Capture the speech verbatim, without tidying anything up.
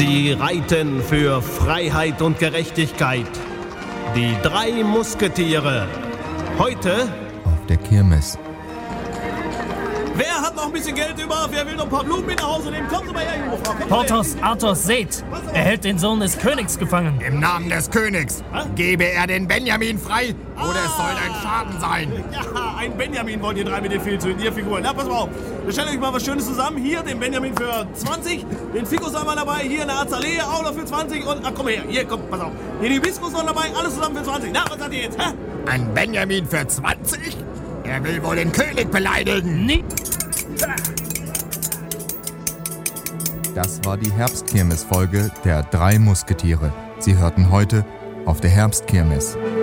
Sie reiten für Freiheit und Gerechtigkeit. Die drei Musketiere. Heute auf der Kirmes. Wer hat noch ein bisschen Geld über? Wer will noch ein paar Blumen mit nach Hause nehmen? Kommt mal her, junge Frau. Kommt Porthos, Arthos, seht! Er hält den Sohn des Königs gefangen. Im Namen des Königs. Hä? Gebe er den Benjamin frei, oder Ah. es soll ein Schaden sein. Ja, ein Benjamin wollt ihr drei mit den Filzen, ihr Figuren. Na, pass mal auf. Wir stellen euch mal was Schönes zusammen. Hier den Benjamin für zwanzig, den Ficus einmal dabei, hier eine Azalea auch noch für zwanzig und, ach komm her, hier, komm, pass auf. Hier die Hibiskus noch dabei, alles zusammen für zwanzig. Na, was sagt ihr jetzt, hä? Ein Benjamin für zwanzig? Er will wohl den König beleidigen. Nie. Das war die Herbstkirmes-Folge der drei Musketiere. Sie hörten heute auf der Herbstkirmes.